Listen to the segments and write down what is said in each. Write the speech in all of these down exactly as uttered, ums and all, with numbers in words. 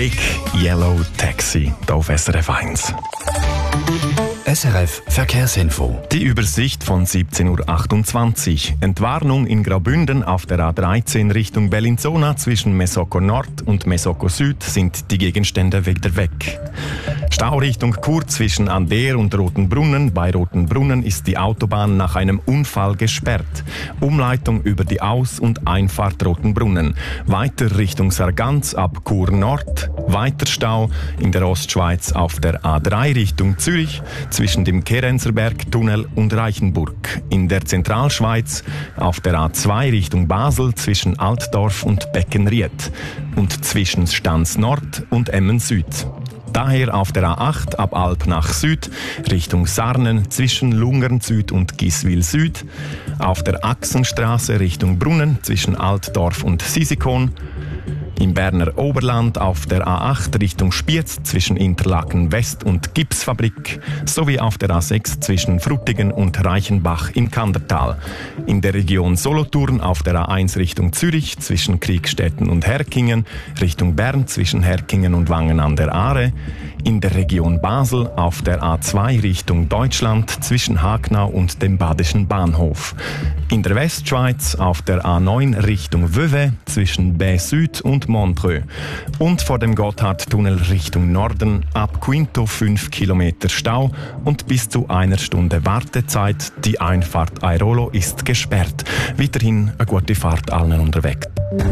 Big Yellow Taxi hier auf S R F eins. S R F Verkehrsinfo. Die Übersicht von siebzehn Uhr achtundzwanzig. Entwarnung in Graubünden auf der A dreizehn Richtung Bellinzona zwischen Mesoko Nord und Mesoko Süd sind die Gegenstände wieder weg. Stau Richtung Chur zwischen Ander und Rotenbrunnen. Bei Rotenbrunnen ist die Autobahn nach einem Unfall gesperrt. Umleitung über die Aus- und Einfahrt Rotenbrunnen. Weiter Richtung Sargans ab Chur Nord. Weiter Stau in der Ostschweiz auf der A drei Richtung Zürich zwischen dem Kerenzerberg-Tunnel und Reichenburg. In der Zentralschweiz auf der A zwei Richtung Basel zwischen Altdorf und Beckenried und zwischen Stans Nord und Emmen Süd. Daher auf der A acht ab Alp nach Süd Richtung Sarnen zwischen Lungern Süd und Giswil Süd, auf der Achsenstraße Richtung Brunnen zwischen Altdorf und Sisikon, im Berner Oberland auf der A acht Richtung Spiez zwischen Interlaken West und Gipsfabrik sowie auf der A sechs zwischen Frutigen und Reichenbach im Kandertal. In der Region Solothurn auf der A eins Richtung Zürich zwischen Kriegstetten und Herkingen, Richtung Bern zwischen Herkingen und Wangen an der Aare, in der Region Basel auf der A zwei Richtung Deutschland zwischen Hagnau und dem Badischen Bahnhof. In der Westschweiz auf der A neun Richtung Vevey zwischen Baie Süd und Montreux. Und vor dem Gotthardtunnel Richtung Norden ab Quinto fünf Kilometer Stau und bis zu einer Stunde Wartezeit. Die Einfahrt Airolo ist gesperrt. Weiterhin eine gute Fahrt allen unterwegs.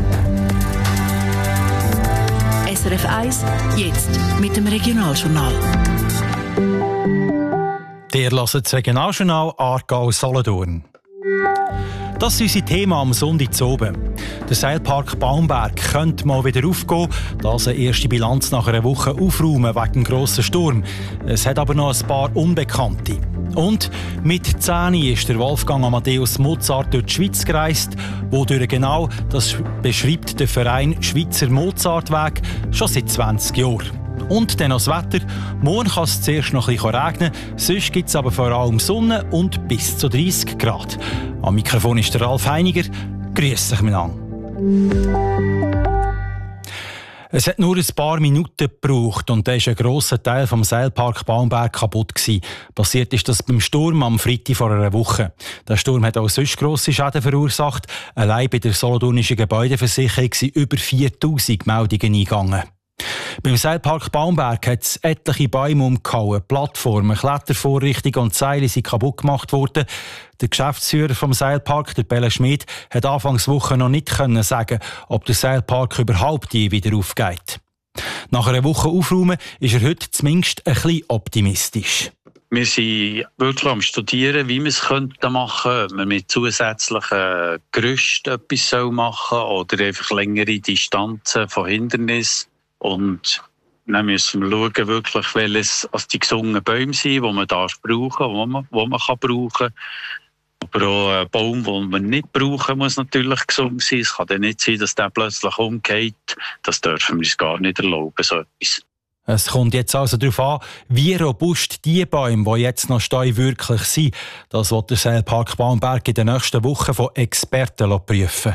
S R F eins, jetzt mit dem Regionaljournal. Ihr hört das Regionaljournal Aargau-Solothurn. Das ist unser Thema am Sonntag zu oben. Der Seilpark Baumberg könnte mal wieder aufgehen, das eine erste Bilanz nach einer Woche aufräumen wegen dem grossen Sturm. Es hat aber noch ein paar Unbekannte. Und mit zehn ist der Wolfgang Amadeus Mozart durch die Schweiz gereist, wodurch genau, das beschreibt der Verein Schweizer Mozartweg, schon seit zwanzig Jahren. Und dann noch das Wetter. Morgen kann es zuerst noch ein bisschen regnen, sonst gibt es aber vor allem Sonne und bis zu dreißig Grad. Am Mikrofon ist der Ralf Heiniger. Grüß dich miteinander. Es hat nur ein paar Minuten gebraucht und da war ein grosser Teil vom Seilpark Baumberg kaputt gewesen. Passiert ist das beim Sturm am Freitag vor einer Woche. Der Sturm hat auch sonst grosse Schäden verursacht. Allein bei der Solothurnischen Gebäudeversicherung sind über viertausend Meldungen eingegangen. Beim Seilpark Baumberg hat es etliche Bäume umgehauen, Plattformen, Klettervorrichtungen und Seile sind kaputt gemacht worden. Der Geschäftsführer vom Seilpark, der Belle Schmid, hat Anfangswoche noch nicht können sagen, ob der Seilpark überhaupt je wieder aufgeht. Nach einer Woche Aufräumen ist er heute zumindest ein bisschen optimistisch. Wir sind wirklich am Studieren, wie wir es machen könnten, ob wir mit zusätzlichen Gerüsten etwas machen sollen oder einfach längere Distanzen von Hindernissen. Und dann müssen wir schauen, wirklich, welches als die gesungenen Bäume sind, die man darf brauchen, wo man, wo man kann brauchen. Aber auch ein Baum, den man nicht brauchen muss, natürlich gesund sein. Es kann dann nicht sein, dass der plötzlich umgeht. Das dürfen wir uns gar nicht erlauben, so etwas. Es kommt jetzt also darauf an, wie robust die Bäume, die jetzt noch stehen, wirklich sind. Das wird der Seilpark Baumberg in den nächsten Wochen von Experten prüfen.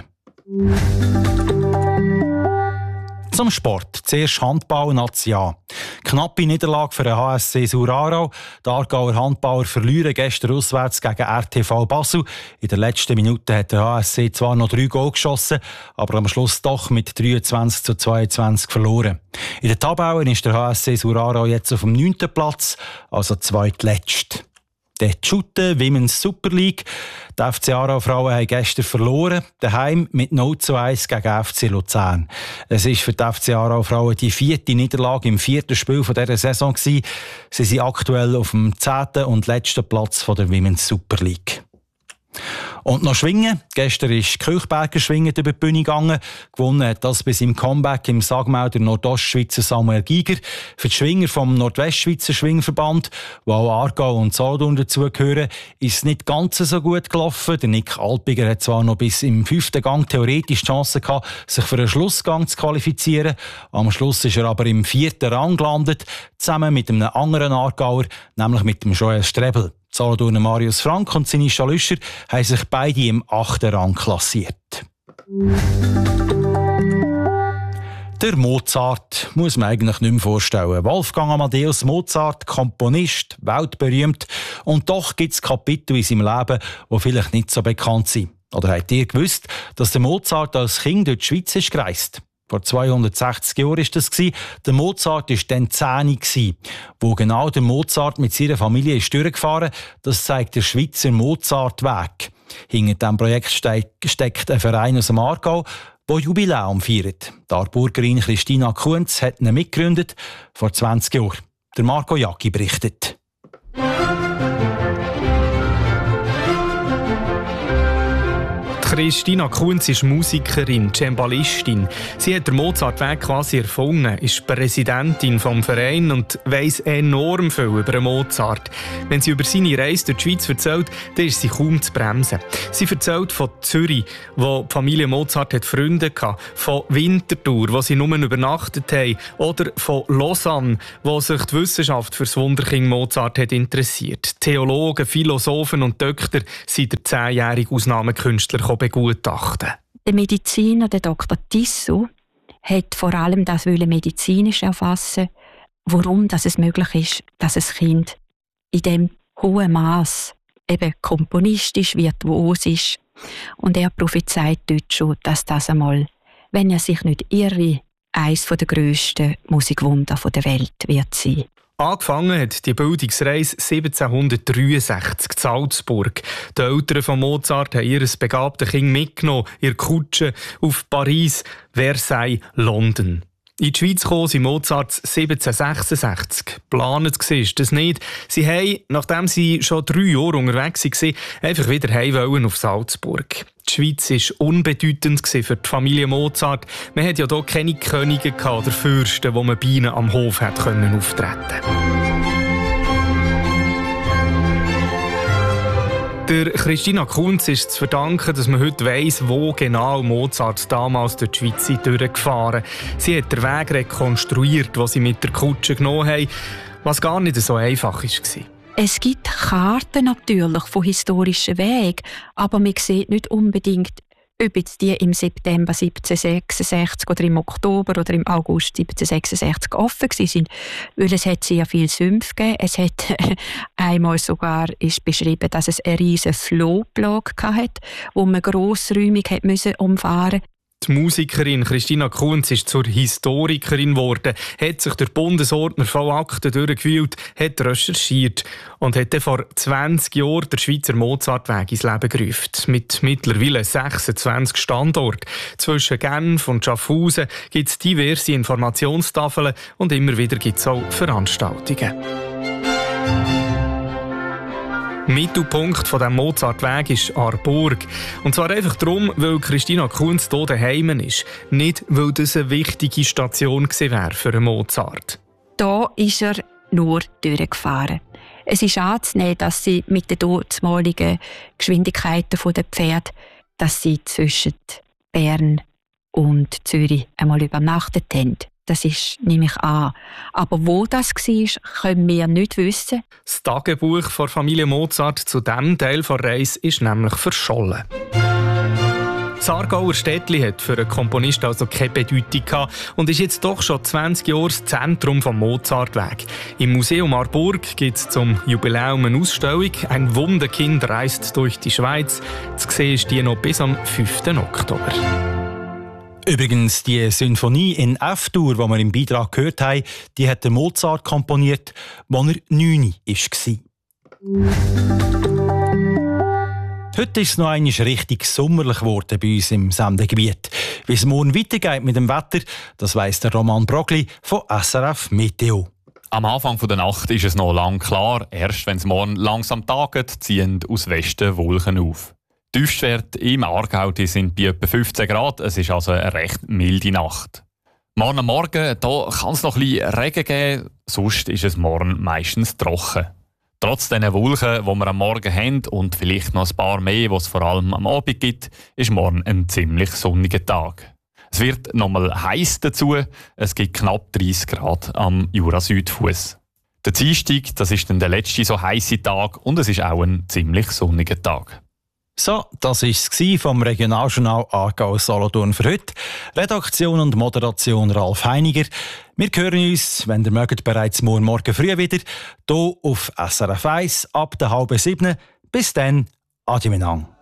Zum Sport. Zuerst Handball Nazi A. Knappe Niederlage für den H S C Surarau. Die Aargauer Handballer verlieren gestern auswärts gegen R T V Basel. In der letzten Minute hat der H S C zwar noch drei Goal geschossen, aber am Schluss doch mit dreiundzwanzig zu zweiundzwanzig verloren. In der Tabelle ist der H S C Surarau jetzt auf dem neunten Platz, also zweitletzt. Die Shooten Women's Super League. Die F C Aarau-Frauen haben gestern verloren, daheim mit null zu eins gegen F C Luzern. Es ist für die F C Aarau-Frauen die vierte Niederlage im vierten Spiel dieser Saison gewesen. Sie sind aktuell auf dem zehnten und letzten Platz von der Women's Super League. Und noch Schwingen. Gestern ist Kirchberger Schwingen über die Bühne gegangen. Gewonnen hat das bei seinem Comeback im Sagmau der Nordostschweizer Samuel Giger. Für die Schwinger vom Nordwestschweizer Schwingverband, wo auch Aargau und Solothurn dazugehören, ist es nicht ganz so gut gelaufen. Der Nick Alpiger hat zwar noch bis im fünften Gang theoretisch die Chance gehabt, sich für einen Schlussgang zu qualifizieren. Am Schluss ist er aber im vierten Rang gelandet, zusammen mit einem anderen Aargauer, nämlich mit dem Joel Strebel. Solothurner Marius Frank und Sinischa Lüscher haben sich beide im achten Rang klassiert. Der Mozart muss man eigentlich nicht mehr vorstellen. Wolfgang Amadeus Mozart, Komponist, weltberühmt. Und doch gibt es Kapitel in seinem Leben, die vielleicht nicht so bekannt sind. Oder habt ihr gewusst, dass der Mozart als Kind durch die Schweiz ist gereist? Vor zweihundertsechzig Jahren war das. Der Mozart war dann zehn, wo genau der Mozart mit seiner Familie ist durchgefahren. Das zeigt der Schweizer Mozartweg. Hinter diesem Projekt steckt ein Verein aus dem Aargau, der Jubiläum feiert. Die Aarburgerin Christina Kunz hat ihn mitgegründet, vor zwanzig Jahren. Der Marco Jacki berichtet. Christina Kunz ist Musikerin, Cembalistin. Sie hat den Mozartweg quasi erfunden, ist Präsidentin vom Verein und weiss enorm viel über Mozart. Wenn sie über seine Reise durch die Schweiz erzählt, dann ist sie kaum zu bremsen. Sie erzählt von Zürich, wo die Familie Mozart hat Freunde hatte, von Winterthur, wo sie nur übernachtet haben, oder von Lausanne, wo sich die Wissenschaft für das Wunderkind Mozart hat interessiert. Theologen, Philosophen und Doktor sind der zehnjährige Ausnahmekünstler begutachten. Der Mediziner, der Doktor Tissot, hat vor allem das medizinisch erfassen, warum dass es möglich ist, dass ein Kind in dem hohen Maß eben komponistisch, virtuos ist. Und er prophezeit dort schon, dass das einmal, wenn er sich nicht irre, eines der grössten Musikwunder der Welt wird sein. Angefangen hat die Bildungsreise siebzehnhundertdreiundsechzig in Salzburg. Die Eltern von Mozart haben ihr begabtes Kind mitgenommen, ihr Kutsche auf Paris, Versailles, London. In die Schweiz kam sie Mozarts siebzehnhundertsechsundsechzig. Geplant war das nicht. Sie haben, nachdem sie schon drei Jahre unterwegs waren, einfach wieder heim wollen auf Salzburg. Die Schweiz war unbedeutend für die Familie Mozart. Man hatte ja hier keine Könige oder Fürsten, die man bei ihnen am Hof auftreten konnte. Der Christina Kunz ist zu verdanken, dass man heute weiss, wo genau Mozart damals durch die Schweiz durchgefahren ist. Sie hat den Weg rekonstruiert, den sie mit der Kutsche genommen haben, was gar nicht so einfach war. Es gibt Karten natürlich von historischen Wegen, aber man sieht nicht unbedingt, ob jetzt die im September siebzehnhundertsechsundsechzig oder im Oktober oder im August siebzehnhundertsechsundsechzig offen waren. Weil es hat sehr viel Sümpfe gegeben. Es hat einmal sogar ist beschrieben, dass es eine riesige Flohplage hatte, wo man grossräumig hat müssen umfahren. Die Musikerin Christina Kunz ist zur Historikerin geworden, hat sich der Bundesordner voll Akten durchgewühlt, hat recherchiert und hat dann vor zwanzig Jahren den Schweizer Mozartweg ins Leben gerufen. Mit mittlerweile sechsundzwanzig Standorten. Zwischen Genf und Schaffhausen gibt es diverse Informationstafeln und immer wieder gibt es auch Veranstaltungen. Mittelpunkt von dem Mozartweg ist Aarburg. Und zwar einfach darum, weil Christina Kunz hier daheim ist. Nicht, weil das eine wichtige Station gewesen wäre für Mozart. Da ist er nur durchgefahren. Es ist anzunehmen, dass sie mit den damaligen Geschwindigkeiten der Pferde, dass sie zwischen Bern und Zürich einmal übernachtet haben. Das ist, nehme ich an. Aber wo das war, können wir nicht wissen. Das Tagebuch der Familie Mozart zu diesem Teil der Reise ist nämlich verschollen. Das Aargauer Städtli hat für einen Komponist also keine Bedeutung gehabt und ist jetzt doch schon zwanzig Jahre das Zentrum des Mozartwegs. Im Museum Aarburg gibt es zum Jubiläum eine Ausstellung. Ein Wunderkind reist durch die Schweiz. Zu sehen ist die noch bis am fünften Oktober. Übrigens, die Sinfonie in F-Dur, die wir im Beitrag gehört haben, die hat der Mozart komponiert, als er neun war. Heute ist es noch einmal richtig sommerlich geworden bei uns im Sendegebiet. Wie es morgen weitergeht mit dem Wetter, das weiss der Roman Brogli von S R F Meteo. Am Anfang der Nacht ist es noch lang klar. Erst wenn es morgen langsam taget, ziehen aus Westen Wolken auf. Die Tiefstwerte im Aargau die sind bei etwa fünfzehn Grad. Es ist also eine recht milde Nacht. Morgen am Morgen da kann es noch ein bisschen Regen geben, sonst ist es morgen meistens trocken. Trotz diesen Wolken, die wir am Morgen haben und vielleicht noch ein paar mehr, die es vor allem am Abend gibt, ist morgen ein ziemlich sonniger Tag. Es wird nochmal heiß dazu. Es gibt knapp dreißig Grad am Jura-Südfuss. Der Dienstag, das ist dann der letzte so heisse Tag und es ist auch ein ziemlich sonniger Tag. So, das war es vom Regionaljournal Aargau Solothurn für heute. Redaktion und Moderation Ralf Heiniger. Wir hören uns, wenn ihr mögt, bereits morgen, morgen früh wieder, hier auf S R F eins ab der halben sieben. Bis dann, adieu miteinander.